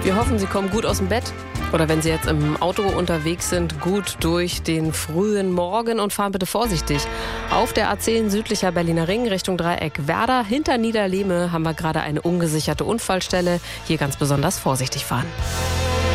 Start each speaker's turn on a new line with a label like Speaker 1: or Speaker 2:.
Speaker 1: Wir hoffen, Sie kommen gut aus dem Bett. Oder wenn Sie jetzt im Auto unterwegs sind, gut durch den frühen Morgen und fahren bitte vorsichtig. Auf der A10 südlicher Berliner Ring Richtung Dreieck Werder hinter Niederlehme haben wir gerade eine ungesicherte Unfallstelle. Hier ganz besonders vorsichtig fahren.